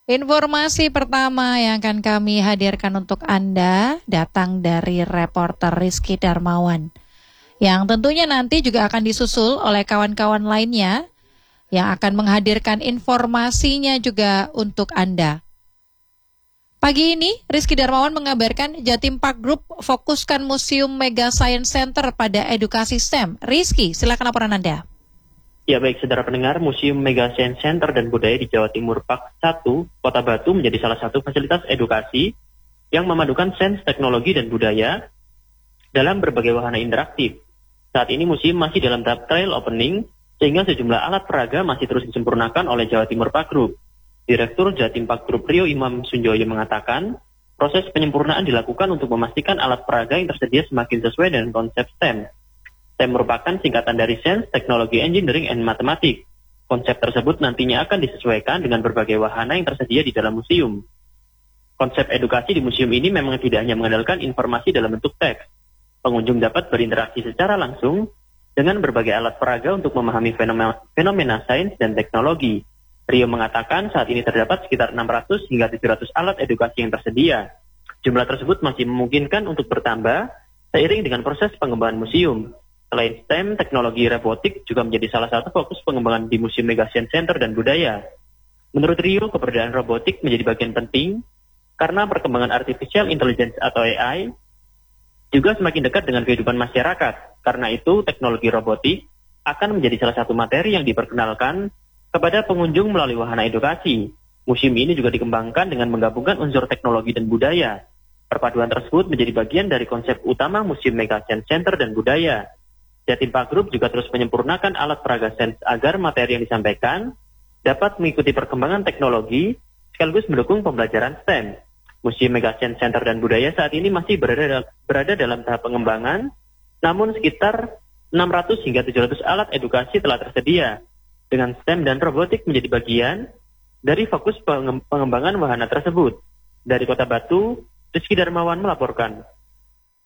Informasi pertama yang akan kami hadirkan untuk Anda datang dari reporter Rizky Darmawan, yang tentunya nanti juga akan disusul oleh kawan-kawan lainnya yang akan menghadirkan informasinya juga untuk Anda. Pagi ini, Rizky Darmawan mengabarkan Jatim Park Group fokuskan Museum Mega Science Center pada edukasi STEM. Rizky, silakan laporan Anda. Ya baik, saudara pendengar, Museum Mega Science Center dan Budaya di Jawa Timur Park 1, Kota Batu menjadi salah satu fasilitas edukasi yang memadukan sains, teknologi, dan budaya dalam berbagai wahana interaktif. Saat ini museum masih dalam tahap trial opening, sehingga sejumlah alat peraga masih terus disempurnakan oleh Jawa Timur Park Group. Direktur Jatim Park Group Rio Imam Sunjoyo mengatakan, proses penyempurnaan dilakukan untuk memastikan alat peraga yang tersedia semakin sesuai dengan konsep STEM. STEM merupakan singkatan dari Science, Teknologi, Engineering, and Mathematics. Konsep tersebut nantinya akan disesuaikan dengan berbagai wahana yang tersedia di dalam museum. Konsep edukasi di museum ini memang tidak hanya mengandalkan informasi dalam bentuk teks. Pengunjung dapat berinteraksi secara langsung dengan berbagai alat peraga untuk memahami fenomena sains dan teknologi. Rio mengatakan saat ini terdapat sekitar 600 hingga 700 alat edukasi yang tersedia. Jumlah tersebut masih memungkinkan untuk bertambah seiring dengan proses pengembangan museum. Selain STEM, teknologi robotik juga menjadi salah satu fokus pengembangan di Museum Mega Science Center dan Budaya. Menurut Rio, keberadaan robotik menjadi bagian penting karena perkembangan artificial intelligence atau AI juga semakin dekat dengan kehidupan masyarakat. Karena itu, teknologi robotik akan menjadi salah satu materi yang diperkenalkan kepada pengunjung melalui wahana edukasi. Museum ini juga dikembangkan dengan menggabungkan unsur teknologi dan budaya. Perpaduan tersebut menjadi bagian dari konsep utama Museum Mega Science Center dan Budaya. Jatim Park Group juga terus menyempurnakan alat peraga sains agar materi yang disampaikan dapat mengikuti perkembangan teknologi sekaligus mendukung pembelajaran STEM. Museum Mega Science Center dan Budaya saat ini masih berada dalam tahap pengembangan, namun sekitar 600 hingga 700 alat edukasi telah tersedia. Dengan STEM dan robotik menjadi bagian dari fokus pengembangan wahana tersebut. Dari Kota Batu, Rizky Darmawan melaporkan.